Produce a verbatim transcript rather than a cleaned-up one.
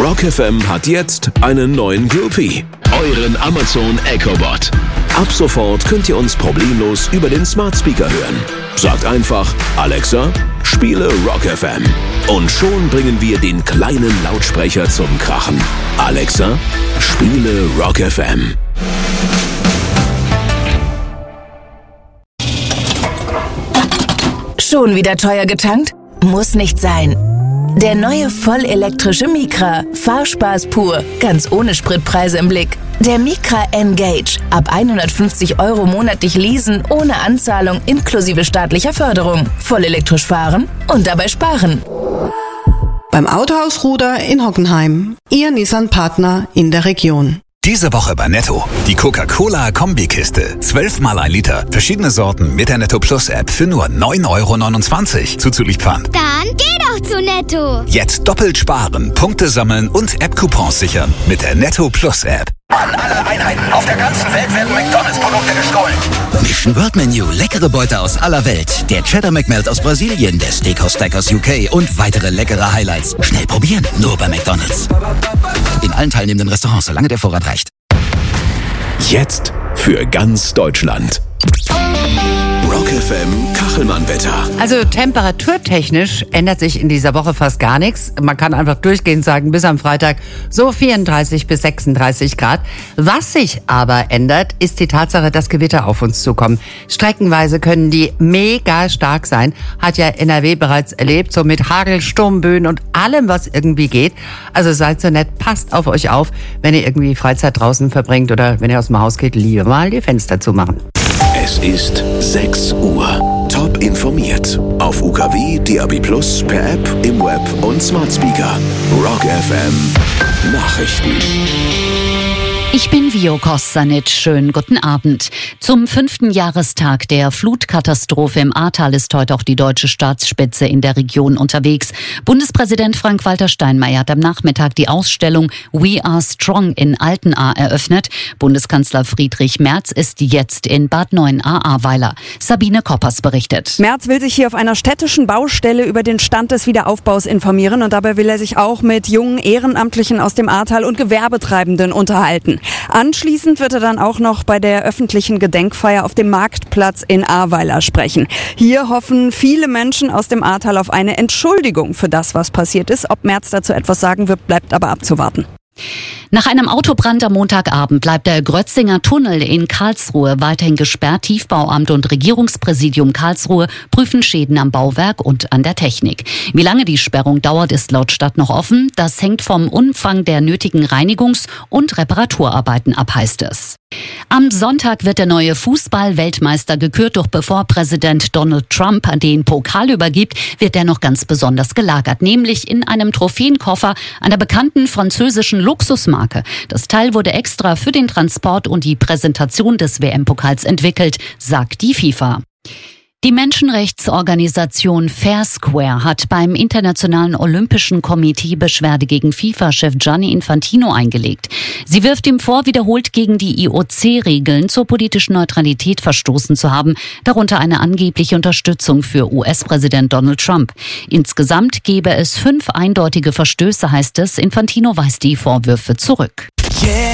Rock F M hat jetzt einen neuen Groupie. Euren Amazon Echo Bot. Ab sofort könnt ihr uns problemlos über den Smart Speaker hören. Sagt einfach, Alexa, spiele Rock F M. Und schon bringen wir den kleinen Lautsprecher zum Krachen. Alexa, spiele Rock F M. Schon wieder teuer getankt? Muss nicht sein. Der neue vollelektrische Micra. Fahrspaß pur. Ganz ohne Spritpreise im Blick. Der Micra N-Gage. Ab hundertfünfzig Euro monatlich leasen, ohne Anzahlung, inklusive staatlicher Förderung. Vollelektrisch fahren und dabei sparen. Beim Autohaus Ruder in Hockenheim. Ihr Nissan-Partner in der Region. Diese Woche bei Netto. Die Coca-Cola-Kombikiste. zwölf mal ein Liter. Verschiedene Sorten mit der Netto Plus App für nur neun Euro neunundzwanzig. Zuzüglich Pfand. Dann geh doch zu Netto. Jetzt doppelt sparen, Punkte sammeln und App-Coupons sichern mit der Netto Plus App. An alle Einheiten auf der ganzen Welt werden McDonalds-Produkte gestohlen. Mission World Menu, leckere Beute aus aller Welt. Der Cheddar McMelt aus Brasilien, der Steakhouse Stack aus U K und weitere leckere Highlights. Schnell probieren, nur bei McDonalds. In allen teilnehmenden Restaurants, solange der Vorrat reicht. Jetzt für ganz Deutschland. Rock F M Kachelmann-Wetter. Also temperaturtechnisch ändert sich in dieser Woche fast gar nichts. Man kann einfach durchgehend sagen, bis am Freitag so vierunddreißig bis sechsunddreißig Grad. Was sich aber ändert, ist die Tatsache, dass Gewitter auf uns zukommen. Streckenweise können die mega stark sein. Hat ja N R W bereits erlebt, so mit Hagel, Sturmböen und allem, was irgendwie geht. Also seid so nett, passt auf euch auf, wenn ihr irgendwie Freizeit draußen verbringt oder wenn ihr aus dem Haus geht, lieber mal die Fenster zumachen. Es ist sechs Uhr. Top informiert. Auf U K W, D A B plus, per App, im Web und Smart Speaker. Rock F M Nachrichten. Ich bin Vio Kostanic. Schönen guten Abend. Zum fünften Jahrestag der Flutkatastrophe im Ahrtal ist heute auch die deutsche Staatsspitze in der Region unterwegs. Bundespräsident Frank-Walter Steinmeier hat am Nachmittag die Ausstellung We Are Strong in Altenahr eröffnet. Bundeskanzler Friedrich Merz ist jetzt in Bad Neuenahr-Ahrweiler. Sabine Koppers berichtet. Merz will sich hier auf einer städtischen Baustelle über den Stand des Wiederaufbaus informieren und dabei will er sich auch mit jungen Ehrenamtlichen aus dem Ahrtal und Gewerbetreibenden unterhalten. Anschließend wird er dann auch noch bei der öffentlichen Gedenkfeier auf dem Marktplatz in Ahrweiler sprechen. Hier hoffen viele Menschen aus dem Ahrtal auf eine Entschuldigung für das, was passiert ist. Ob Merz dazu etwas sagen wird, bleibt aber abzuwarten. Nach einem Autobrand am Montagabend bleibt der Grötzinger Tunnel in Karlsruhe weiterhin gesperrt. Tiefbauamt und Regierungspräsidium Karlsruhe prüfen Schäden am Bauwerk und an der Technik. Wie lange die Sperrung dauert, ist laut Stadt noch offen. Das hängt vom Umfang der nötigen Reinigungs- und Reparaturarbeiten ab, heißt es. Am Sonntag wird der neue Fußball-Weltmeister gekürt, doch bevor Präsident Donald Trump den Pokal übergibt, wird er noch ganz besonders gelagert, nämlich in einem Trophäenkoffer einer bekannten französischen Luxusmarke. Das Teil wurde extra für den Transport und die Präsentation des W M-Pokals entwickelt, sagt die FIFA. Die Menschenrechtsorganisation Fair Square hat beim Internationalen Olympischen Komitee Beschwerde gegen FIFA-Chef Gianni Infantino eingelegt. Sie wirft ihm vor, wiederholt gegen die I O C-Regeln zur politischen Neutralität verstoßen zu haben, darunter eine angebliche Unterstützung für U S-Präsident Donald Trump. Insgesamt gebe es fünf eindeutige Verstöße, heißt es. Infantino weist die Vorwürfe zurück. Yeah.